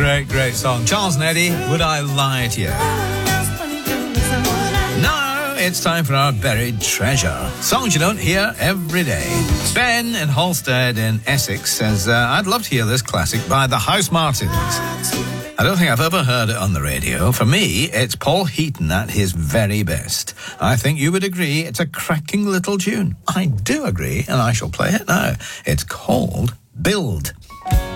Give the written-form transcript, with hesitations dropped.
Great song. Charles and Eddie, Would I Lie to You? Now it's time for our buried treasure. Songs you don't hear every day. Ben in Halstead in Essex says, I'd love to hear this classic by the House Martins. I don't think I've ever heard it on the radio. For me, it's Paul Heaton at his very best. I think you would agree it's a cracking little tune. I do agree, and I shall play it now. It's called Build.